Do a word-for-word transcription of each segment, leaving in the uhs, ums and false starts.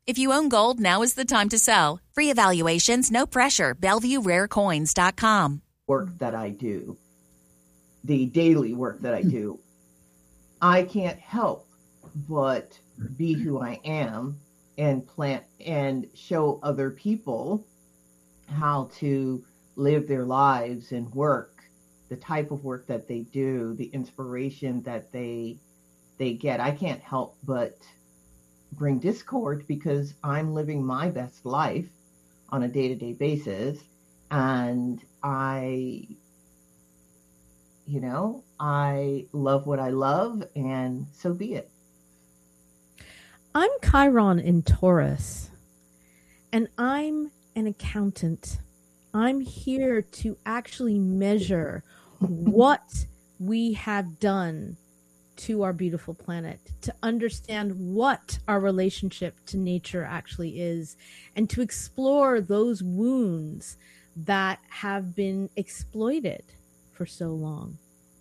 If you own gold, now is the time to sell. Free evaluations, no pressure. Bellevue Rare Coins dot com. Work that I do, the daily work that I do, I can't help but be who I am and plant and show other people how to live their lives and work, the type of work that they do, the inspiration that they they get. I can't help but bring discord because I'm living my best life on a day-to-day basis, and I you know I love what I love, and so be it. I'm Chiron in Taurus, and I'm an accountant. I'm here to actually measure what we have done to our beautiful planet, to understand what our relationship to nature actually is, and to explore those wounds that have been exploited for so long.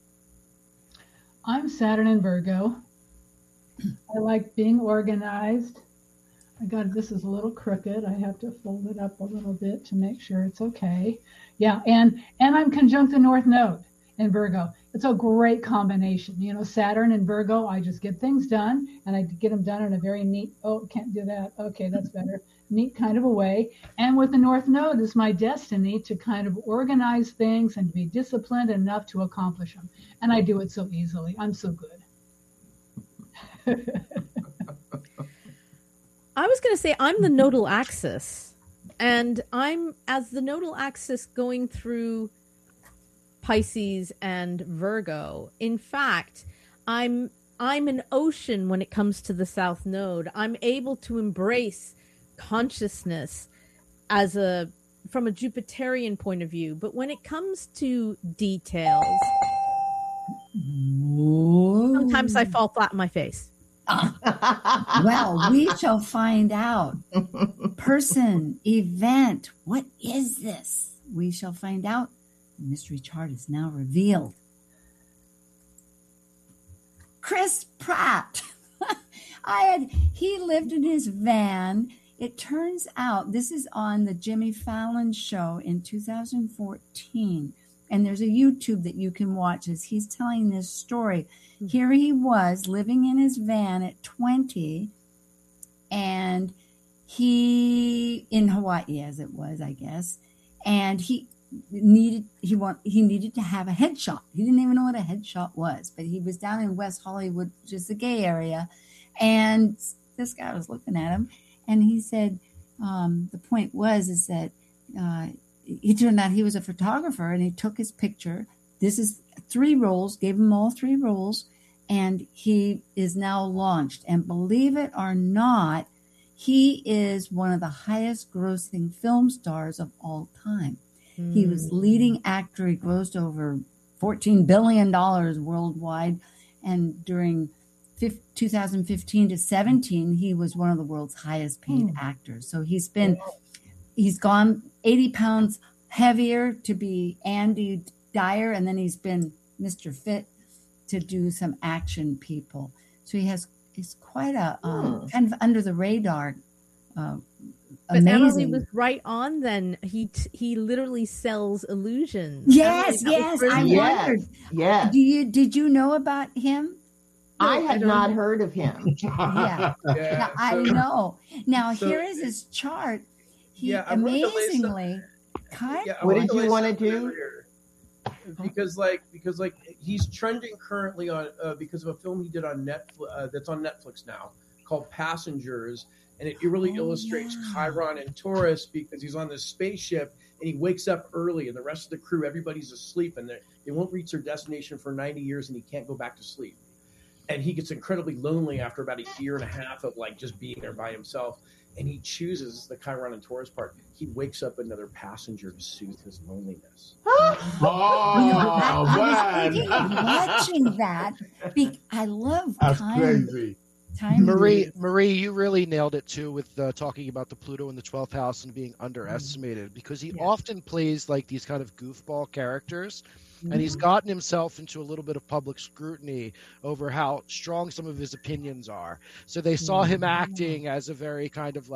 I'm Saturn in Virgo. I like being organized. I got this is a little crooked. I have to fold it up a little bit to make sure it's okay. Yeah, and and I'm conjunct the North Node in Virgo. It's a great combination. You know, Saturn and Virgo, I just get things done, and I get them done in a very neat, oh, can't do that. Okay, that's better. Neat kind of a way. And with the North Node, it's my destiny to kind of organize things and to be disciplined enough to accomplish them. And I do it so easily. I'm so good. I was going to say I'm the nodal axis, and I'm as the nodal axis going through Pisces and Virgo. In fact, I'm I'm an ocean when it comes to the South Node. I'm able to embrace consciousness as a from a Jupiterian point of view, but when it comes to details, Whoa. sometimes I fall flat on my face. Well, we shall find out. Person, event, what is this? We shall find out. The mystery chart is now revealed. Chris Pratt. I had he lived in his van. It turns out this is on the Jimmy Fallon show in two thousand fourteen. And there's a YouTube that you can watch as he's telling this story. Here he was living in his van at twenty, and he in Hawaii, as it was, I guess, and he needed he want he needed to have a headshot. He didn't even know what a headshot was, but he was down in West Hollywood, which is the gay area, and this guy was looking at him, and he said, um, the point was is that uh, it turned out he was a photographer, and he took his picture. This is three rolls, gave him all three rolls, and he is now launched. And believe it or not, he is one of the highest grossing film stars of all time. Mm. He was leading actor. He grossed over fourteen billion dollars worldwide. And during two thousand fifteen to seventeen, he was one of the world's highest paid mm. actors. So he's been, he's gone eighty pounds heavier to be Andy Dyer, and then he's been Mister Fit to do some action people. So he has he's quite a um, hmm. kind of under the radar. Uh, but Emily was right on. Then he t- he literally sells illusions. Yes, yes, I yes, wondered. Yes. Do you did you know about him? I had not heard of him. yeah, yeah now, I so, know. Now so, here is his chart. He yeah, amazingly kind. Yeah, what did you want to do? Because like because like he's trending currently on uh, because of a film he did on Netflix uh, that's on Netflix now called Passengers, and it, it really oh, illustrates yeah. Chiron and Taurus because he's on this spaceship and he wakes up early and the rest of the crew, everybody's asleep, and they won't reach their destination for ninety years and he can't go back to sleep. And he gets incredibly lonely after about a year and a half of like just being there by himself. And he chooses the Chiron and Taurus part. He wakes up another passenger to soothe his loneliness. Oh, you know, I, I man. was watching that. Be, I love That's time. crazy. Time Marie, Marie, you really nailed it too with uh, talking about the Pluto in the twelfth house and being underestimated, because he Yeah. often plays like these kind of goofball characters. Mm-hmm. And he's gotten himself into a little bit of public scrutiny over how strong some of his opinions are. So they saw him acting as a very kind of like